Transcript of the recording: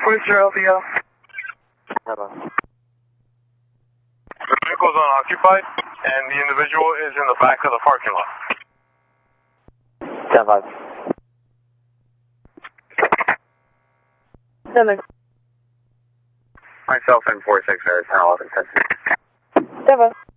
Where's your LVO? The vehicle's unoccupied, and the individual is in the back of the parking lot. 10-5. 7. Myself and 46 there, 10-11, 10-6. 7.